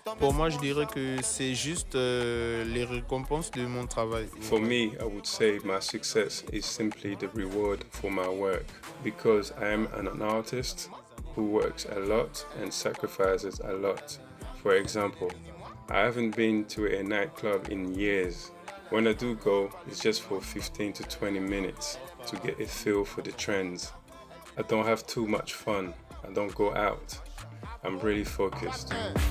Pour moi, je dirais que c'est juste les récompenses de mon travail. For me, I would say my success is simply the reward for my work because I am an artist who works a lot and sacrifices a lot. For example, I haven't been to a nightclub in years. When I do go, it's just for 15 to 20 minutes to get a feel for the trends. I don't have too much fun. I don't go out. I'm really focused.